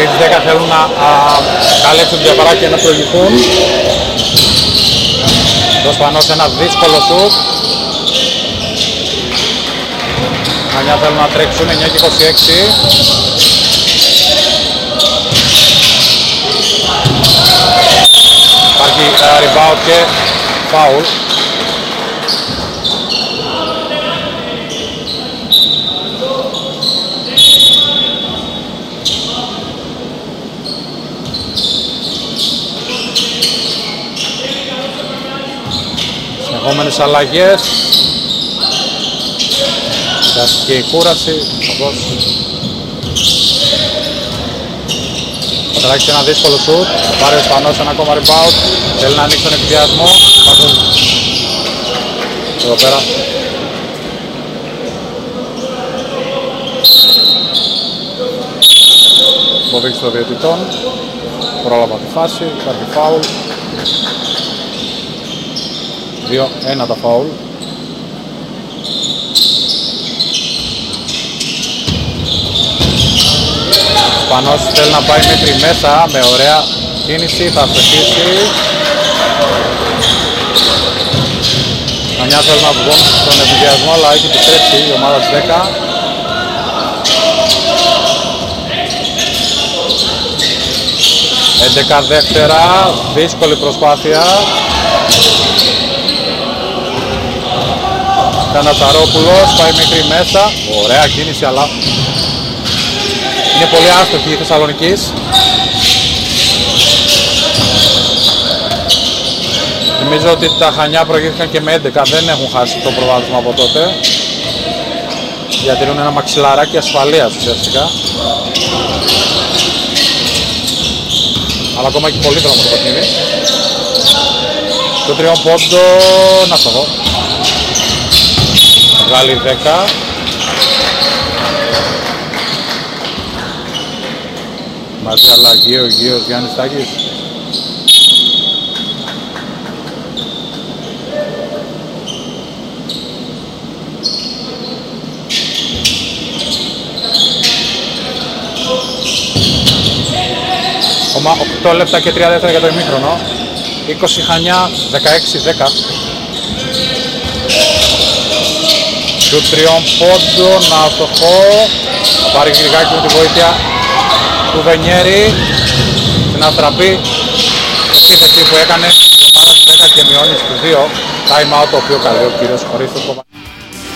οι 10 θέλουν να καλέσουν τη διαφορά και να προηγηθούν. Προσπανώς ένα δύσκολο σουτ. Χανιά θέλουν να τρέξουν 9 και 26. Υπάρχει rebound και foul. Συνεχόμενες αλλαγές. Και η κούραση θα τράξει ένα δύσκολο σουτ. Θα πάρει ο Ισπανός ένα ακόμα rebound. Θέλει να ανοίξει τον εκδιασμό. Εδώ πέρα υποδείξει των διαιτητών. Πρόλαβα τη φάση. Υπάρχει φάουλ. 2-1 τα φάουλ. Σπανός θέλει να πάει μέχρι μέσα με ωραία κίνηση, θα στοχίσει. Χανιά θέλουν να βγουν στον ενθουσιασμό, αλλά έχει επιστρέψει η ομάδα της 10. Έντεκα δεύτερα, δύσκολη προσπάθεια. Κανατσαρόπουλος πάει μέχρι μέσα, ωραία κίνηση, αλλά είναι πολύ άστοχη η Θεσσαλονικής. Νομίζω ότι τα Χανιά προηγήθηκαν και με 11, δεν έχουν χάσει το προβάδισμα από τότε. Διατηρούν ένα μαξιλαράκι ασφαλείας ουσιαστικά. Αλλά ακόμα έχει πολύ δρόμο το παιχνίδι. Το τριών πόντο, να το δω. Βγάλει 10. Μαζί αλλαγή ο Γείος Γιάννης Τάκης. Ακόμα 8 λεπτά και 3 δεύτερα για το ημίχρονο. 20 Χανιά, 16-10. Σουτ τριών πόντων, αστοχό. Θα πάρει Γρηγάκη με τη βοήθεια του Βενιέρη. Στην αστραπή επίθεση που έκανε η ομάδα της 10 και μειώνει στους 2. Time out το οποίο καλεί ο κύριος χωρίς το κομμάτι.